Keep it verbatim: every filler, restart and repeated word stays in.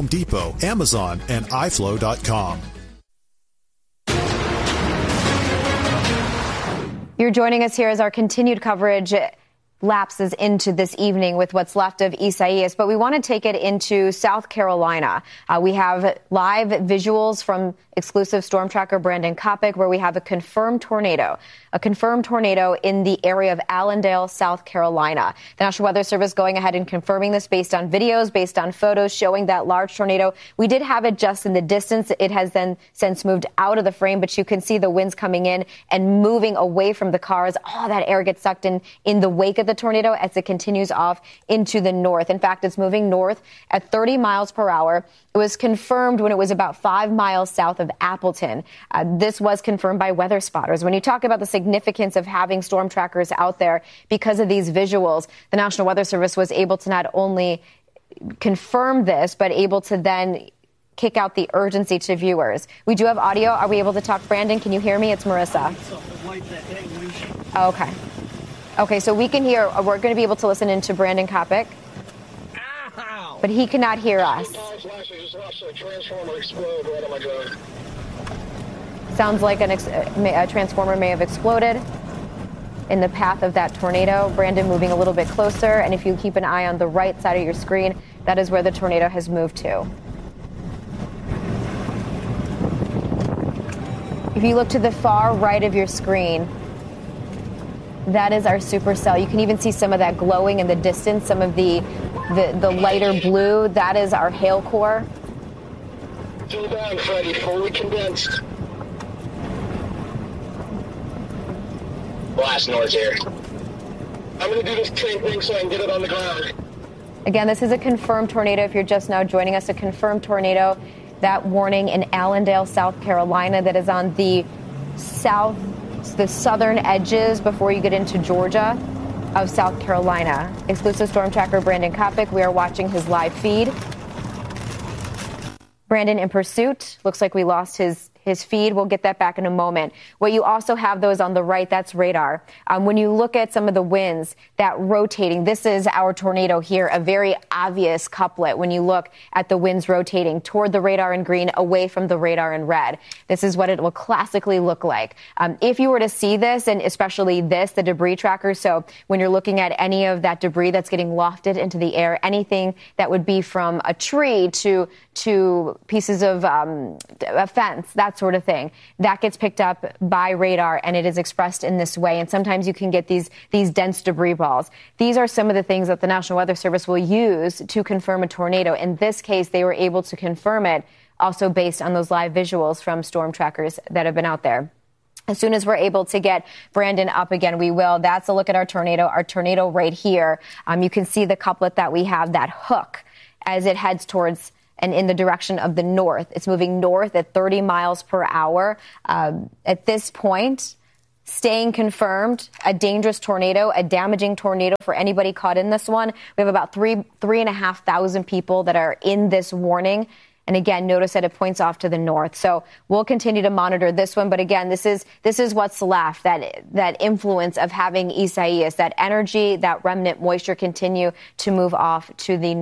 Home Depot, Amazon, and i flow dot com. You're joining us here as our continued coverage lapses into this evening with what's left of Isaias, but we want to take it into South Carolina. Uh, we have live visuals from exclusive storm tracker Brandon Kopic, where we have a confirmed tornado, a confirmed tornado in the area of Allendale, South Carolina. The National Weather Service going ahead and confirming this based on videos, based on photos showing that large tornado. We did have it just in the distance. It has then since moved out of the frame, but you can see the winds coming in and moving away from the cars. All that air gets sucked in in the wake of the tornado as it continues off into the north. In fact, it's moving north at thirty miles per hour. It was confirmed when it was about five miles south of Appleton. Uh, this was confirmed by weather spotters. When you talk about the significance of having storm trackers out there because of these visuals, the National Weather Service was able to not only confirm this, but able to then kick out the urgency to viewers. We do have audio. Are we able to talk? Brandon, can you hear me? It's Marissa. Oh, okay. Okay, so we can hear, we're going to be able to listen into Brandon Kopic, but he cannot hear us. Sounds like an ex- a transformer may have exploded in the path of that tornado. Brandon moving a little bit closer, and if you keep an eye on the right side of your screen, that is where the tornado has moved to. If you look to the far right of your screen, that is our supercell. You can even see some of that glowing in the distance, some of the the, the lighter blue. That is our hail core. Still down, Freddie, fully condensed. Blast north here. I'm going to do this same thing so I can get it on the ground. Again, this is a confirmed tornado. If you're just now joining us, a confirmed tornado. That warning in Allendale, South Carolina, that is on the south the southern edges before you get into Georgia of South Carolina. Exclusive storm tracker Brandon Kopic. We are watching his live feed. Brandon in pursuit. Looks like we lost his his feed. We'll get that back in a moment. What you also have those on the right, that's radar. Um, when you look at some of the winds that rotating, this is our tornado here, a very obvious couplet when you look at the winds rotating toward the radar in green, away from the radar in red. This is what it will classically look like. Um, if you were to see this, and especially this, the debris tracker, so when you're looking at any of that debris that's getting lofted into the air, anything that would be from a tree to to pieces of um, a fence, that sort of thing, that gets picked up by radar, and it is expressed in this way. And sometimes you can get these these dense debris balls. These are some of the things that the National Weather Service will use to confirm a tornado. In this case, they were able to confirm it also based on those live visuals from storm trackers that have been out there. As soon as we're able to get Brandon up again, we will. That's a look at our tornado, our tornado right here. Um, you can see the couplet that we have, that hook, as it heads towards and in the direction of the north. It's moving north at thirty miles per hour. Um, at this point, staying confirmed, a dangerous tornado, a damaging tornado for anybody caught in this one. We have about three, three and a half thousand people that are in this warning. And again, notice that it points off to the north. So we'll continue to monitor this one. But again, this is this is what's left, that that influence of having Isaias, that energy, that remnant moisture continue to move off to the